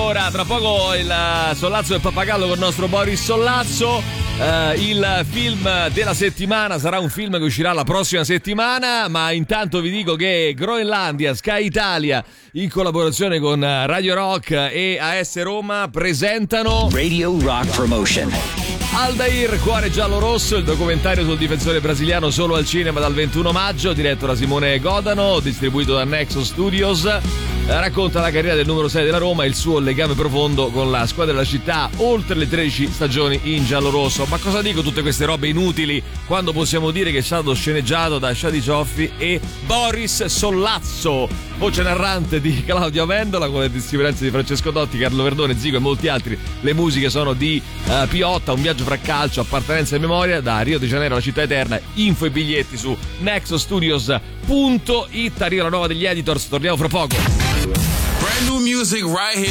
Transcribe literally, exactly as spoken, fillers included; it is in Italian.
Allora, tra poco il Sollazzo del Pappagallo con il nostro Boris Sollazzo. Uh, il film della settimana sarà un film che uscirà la prossima settimana, ma intanto vi dico che Groenlandia, Sky Italia, in collaborazione con Radio Rock e A S Roma, presentano Radio Rock Promotion. Aldair, Cuore Giallo Rosso, il documentario sul difensore brasiliano solo al cinema dal ventuno maggio, diretto da Simone Godano, distribuito da Nexo Studios. Racconta la carriera del numero sei della Roma e il suo legame profondo con la squadra della città oltre le tredici stagioni in giallorosso. Ma cosa dico tutte queste robe inutili quando possiamo dire che è stato sceneggiato da Shadi Cioffi e Boris Sollazzo, voce narrante di Claudio Amendola, con le testimonianze di Francesco Dotti, Carlo Verdone, Zico e molti altri. Le musiche sono di uh, Piotta, Un viaggio fra calcio, appartenenza e memoria, da Rio de Janeiro alla città eterna. Info e biglietti su nexostudios punto it. Arriva la nuova degli Editors, torniamo fra poco. Brand new music right here.